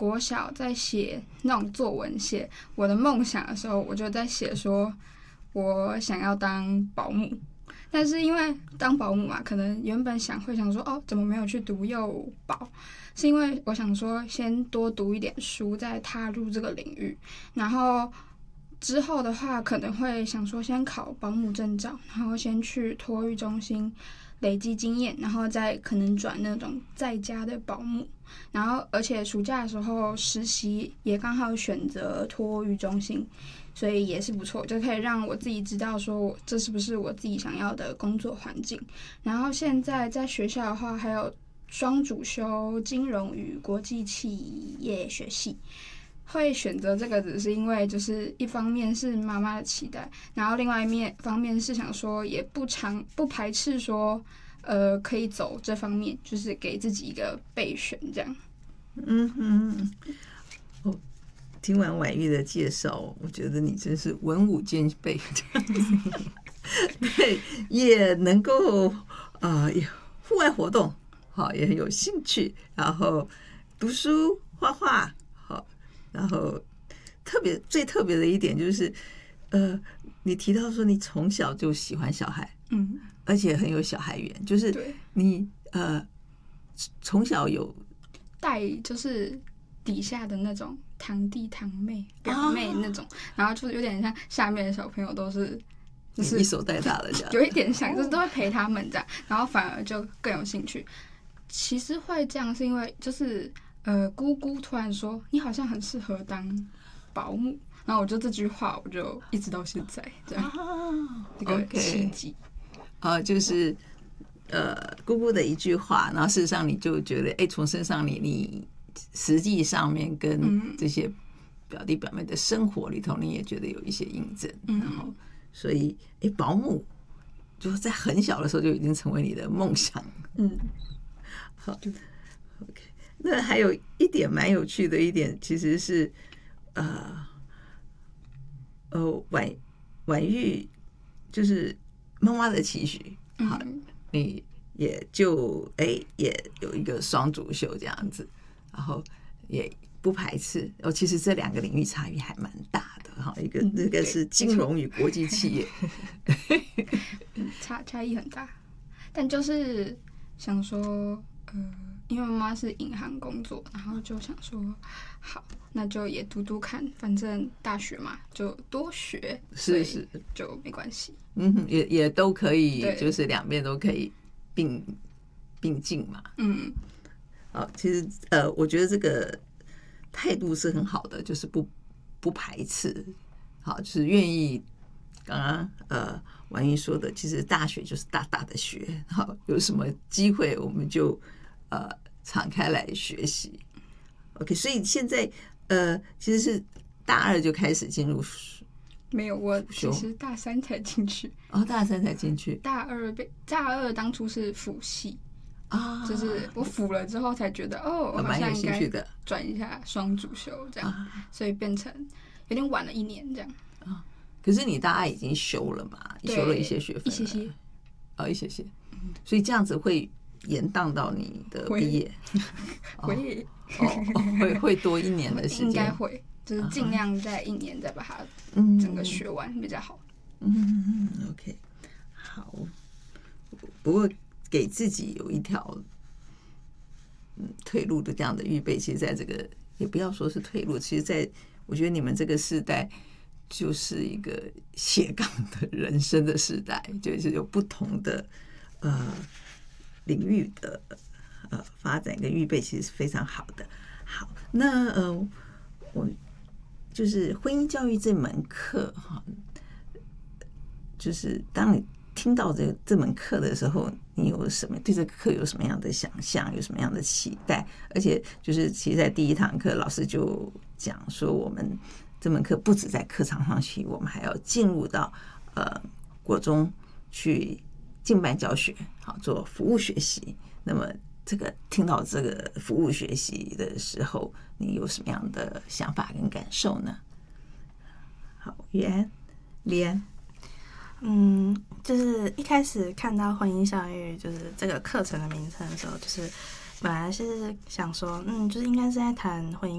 国小在写那种作文，写我的梦想的时候，我就在写说我想要当保姆。但是因为当保姆嘛，可能原本会想说怎么没有去读幼保，是因为我想说先多读一点书，再踏入这个领域，然后之后的话可能会想说先考保姆证照，然后先去托育中心累积经验，然后再可能转那种在家的保姆。然后而且暑假的时候实习也刚好选择托育中心，所以也是不错，就可以让我自己知道说这是不是我自己想要的工作环境。然后现在在学校的话还有双主修金融与国际企业学系，会选择这个只是因为就是一方面是妈妈的期待，然后另外一方面是想说也不排斥说可以走这方面，就是给自己一个备选这样。 听完婉玉的介绍，我觉得你真是文武兼备，对，也能够户外活动，好，也很有兴趣，然后读书、画画，好，然后最特别的一点就是，你提到说你从小就喜欢小孩，而且很有小孩缘，就是你从小有带就是底下的那种堂弟堂妹表妹那种，然后就是有点像下面的小朋友都是就是一手带大的这样， 有一点像，就是都会陪他们这样，然后反而就更有兴趣。其实会这样是因为就是姑姑突然说你好像很适合当保姆，然后我就这句话我就一直到现在这样，这个契机就是姑姑的一句话，然后事实上你就觉得从身上你实际上面跟这些表弟表妹的生活里头，你也觉得有一些印证，然后所以保姆就是在很小的时候就已经成为你的梦想。好 ，OK。那还有一点蛮有趣的一点，其实是婉玉就是妈妈的期许，好，你也就也有一个双主修这样子，然后也不排斥。其实这两个领域差异还蛮大的哈，一个那个是金融与国际企业， 差异很大。但就是想说，因为妈妈是银行工作，然后就想说，好，那就也读看，反正大学嘛，就多学， 是就没关系。 也都可以，就是两边都可以并进嘛。其实我觉得这个态度是很好的，就是不排斥，好，就是愿意。刚刚婉玉说的，其实大学就是大大的学，好，有什么机会我们就敞开来学习。OK， 所以现在其实是大二就开始进入。 没有，我其实大三才进去。 大三才进去。 大二当初是辅系就是我辅了之后才觉得我好像应该转一下双主修这样，所以变成有点晚了1年这样。 可是你大二已经修了嘛？修了一些学分，一些些，所以这样子会延宕到你的毕业，会多1年的时间， 应该会，就是尽量在1年再把它整个学完比较好。 OK， 好。不过给自己有一条退路的这样的预备，其实在这个也不要说是退路，其实在我觉得你们这个世代就是一个斜杠的人生的时代，就是有不同的领域的发展跟预备，其实是非常好的。好，那我就是婚姻教育这门课哈，就是当你听到这门课的时候，你有什么对这个课有什么样的想象，有什么样的期待？而且就是其实在第1堂课，老师就讲说，我们这门课不止在课堂上学，我们还要进入到国中去敬拜教学，好做服务学习。那么这个听到这个服务学习的时候，你有什么样的想法跟感受呢？好，玉安、丽安。 就是一开始看到婚姻教育就是这个课程的名称的时候，就是本来是想说，就是应该是在谈婚姻